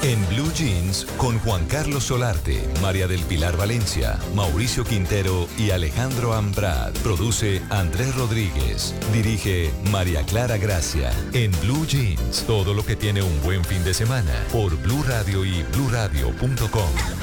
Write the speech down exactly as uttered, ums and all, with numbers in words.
En Blue Jeans, con Juan Carlos Solarte, María del Pilar Valencia, Mauricio Quintero y Alejandro Ambrad. Produce Andrés Rodríguez. Dirige María Clara Gracia. En Blue Jeans, todo lo que tiene un buen fin de semana. Por Blue Radio y blue radio punto com.